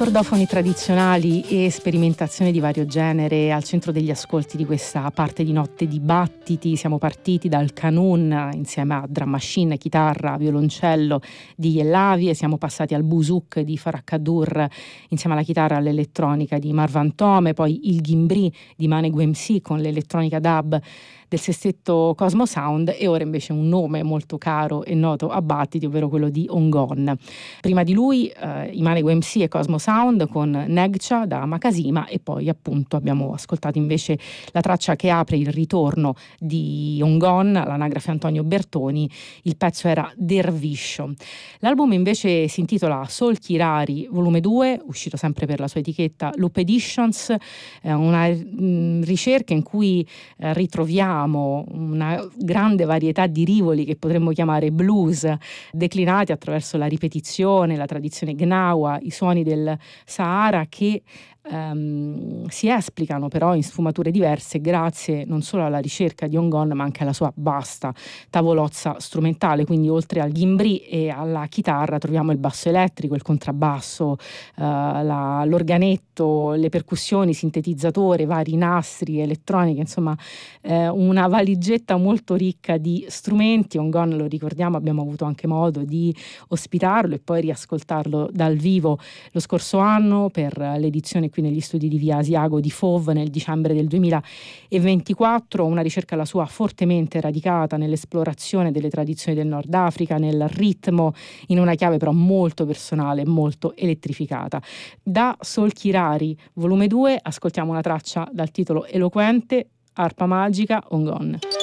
Cordofoni tradizionali e sperimentazione di vario genere al centro degli ascolti di questa parte di notte dibattiti. Siamo partiti dal Kanun insieme a drum machine, chitarra, violoncello di Yellavi e siamo passati al Bouzuk di Farah Kadur insieme alla chitarra all'elettronica di Marwan Tome, poi il Gimbri di Manego MC con l'elettronica dub del sestetto Cosmo Sound e ora invece un nome molto caro e noto a Battiti, ovvero quello di Ongon. Prima di lui i Manego MC e Cosmo Sound con Negcha da Makasima e poi appunto abbiamo ascoltato invece la traccia che apre il ritorno di Ongon, l'anagrafe Antonio Bertoni, il pezzo era Derviscio. L'album invece si intitola Soul Kirari volume 2, uscito sempre per la sua etichetta Loop Editions, una ricerca in cui ritroviamo una grande varietà di rivoli che potremmo chiamare blues, declinati attraverso la ripetizione, la tradizione gnawa, i suoni del Sahara che si esplicano però in sfumature diverse grazie non solo alla ricerca di Ongon ma anche alla sua vasta tavolozza strumentale, quindi oltre al gimbri e alla chitarra troviamo il basso elettrico, il contrabbasso, l'organetto, le percussioni, sintetizzatore, vari nastri, elettroniche, insomma una valigetta molto ricca di strumenti. Ongon, lo ricordiamo, abbiamo avuto anche modo di ospitarlo e poi riascoltarlo dal vivo lo scorso anno per l'edizione qui negli studi di Via Asiago di Fauve nel dicembre del 2024, una ricerca la sua fortemente radicata nell'esplorazione delle tradizioni del Nord Africa, nel ritmo, in una chiave però molto personale, molto elettrificata. Da Soul Kirari volume 2 ascoltiamo una traccia dal titolo eloquente, Arpa magica, Ongon.